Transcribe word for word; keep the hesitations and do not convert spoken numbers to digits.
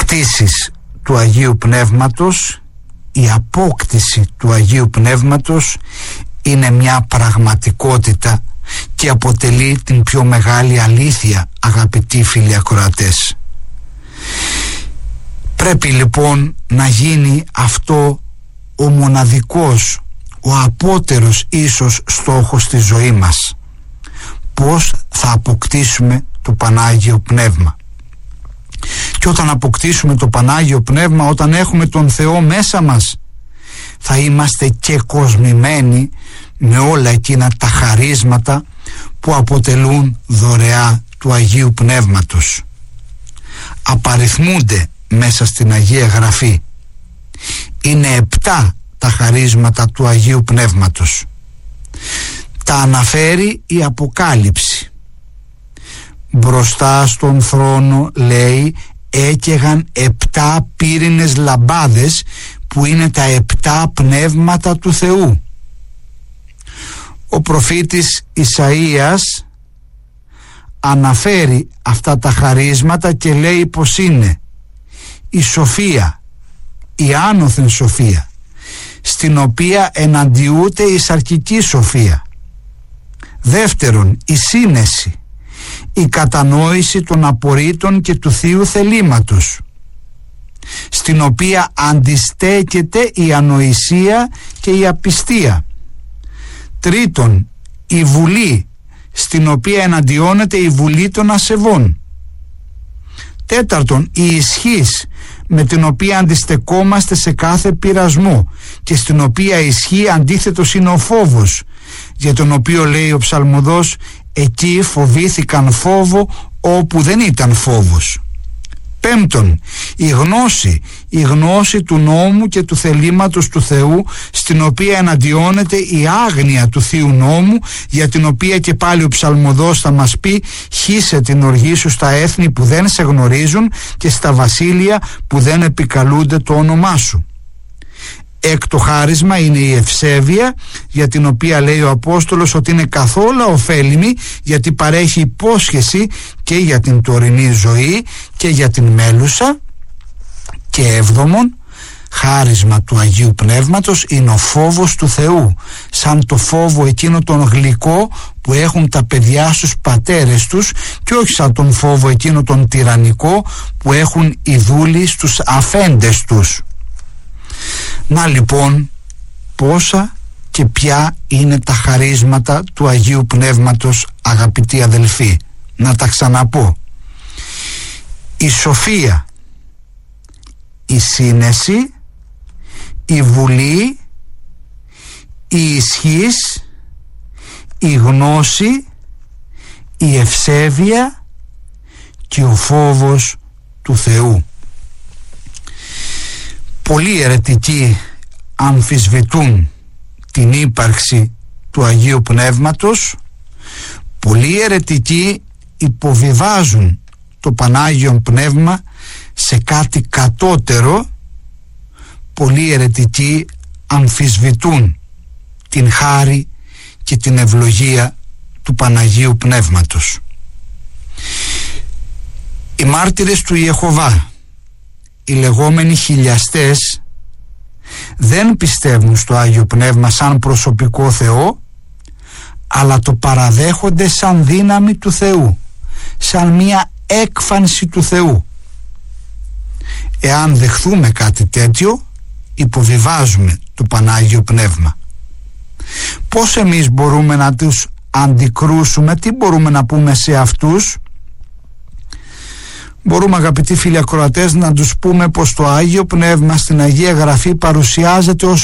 κτήσεις του Αγίου Πνεύματος, η απόκτηση του Αγίου Πνεύματος είναι μια πραγματικότητα και αποτελεί την πιο μεγάλη αλήθεια, αγαπητοί φίλοι ακροατές. Πρέπει λοιπόν να γίνει αυτό ο μοναδικός, ο απότερος ίσως στόχος της ζωής μας. Πώς θα αποκτήσουμε το Πανάγιο Πνεύμα. Και όταν αποκτήσουμε το Πανάγιο Πνεύμα, όταν έχουμε τον Θεό μέσα μας, θα είμαστε και κοσμημένοι με όλα εκείνα τα χαρίσματα που αποτελούν δωρεά του Αγίου Πνεύματος. Απαριθμούνται μέσα στην Αγία Γραφή. Είναι επτά τα χαρίσματα του Αγίου Πνεύματος. Τα αναφέρει η Αποκάλυψη. Μπροστά στον θρόνο, λέει, έκαιγαν επτά πύρινες λαμπάδες που είναι τα επτά πνεύματα του Θεού. Ο προφήτης Ισαΐας αναφέρει αυτά τα χαρίσματα και λέει πως είναι η σοφία, η άνωθεν σοφία, στην οποία εναντιούται η σαρκική σοφία. Δεύτερον, η σύνεση, η κατανόηση των απορρίτων και του Θείου θελήματος, στην οποία αντιστέκεται η ανοησία και η απιστία. Τρίτον, η βουλή, στην οποία εναντιώνεται η βουλή των ασεβών. Τέταρτον, η ισχύς, με την οποία αντιστεκόμαστε σε κάθε πειρασμό και στην οποία ισχύει αντίθετος είναι ο φόβος, για τον οποίο λέει ο ψαλμοδός, εκεί φοβήθηκαν φόβο όπου δεν ήταν φόβος. Πέμπτον, η γνώση, η γνώση του νόμου και του θελήματος του Θεού, στην οποία εναντιώνεται η άγνοια του Θείου νόμου, για την οποία και πάλι ο ψαλμοδός θα μας πει, χύσε την οργή σου στα έθνη που δεν σε γνωρίζουν και στα βασίλεια που δεν επικαλούνται το όνομά σου. Έκτο χάρισμα είναι η ευσέβεια, για την οποία λέει ο Απόστολος ότι είναι καθόλου ωφέλιμη, γιατί παρέχει υπόσχεση και για την τωρινή ζωή και για την μέλουσα. Και έβδομον χάρισμα του Αγίου Πνεύματος είναι ο φόβος του Θεού, σαν το φόβο εκείνο τον γλυκό που έχουν τα παιδιά στους πατέρες τους, και όχι σαν τον φόβο εκείνο τον τυραννικό που έχουν οι δούλοι στους αφέντες τους. Να λοιπόν πόσα και ποια είναι τα χαρίσματα του Αγίου Πνεύματος, αγαπητοί αδελφοί. Να τα ξαναπώ. Η σοφία, η σύνεση, η βουλή, η ισχύς, η γνώση, η ευσέβεια και ο φόβος του Θεού. Πολλοί αιρετικοί αμφισβητούν την ύπαρξη του Αγίου Πνεύματος, πολλοί αιρετικοί υποβιβάζουν το Πανάγιο Πνεύμα σε κάτι κατώτερο, πολλοί αιρετικοί αμφισβητούν την χάρη και την ευλογία του Παναγίου Πνεύματος. Οι μάρτυρες του Ιεχωβά, οι λεγόμενοι χιλιαστές, δεν πιστεύουν στο Άγιο Πνεύμα σαν προσωπικό Θεό, αλλά το παραδέχονται σαν δύναμη του Θεού, σαν μία έκφανση του Θεού. Εάν δεχθούμε κάτι τέτοιο, υποβιβάζουμε το Πανάγιο Πνεύμα. Πώς εμείς μπορούμε να τους αντικρούσουμε, τι μπορούμε να πούμε σε αυτούς? Μπορούμε, αγαπητοί φίλοι ακροατές, να τους πούμε πως το Άγιο Πνεύμα στην Αγία Γραφή παρουσιάζεται ως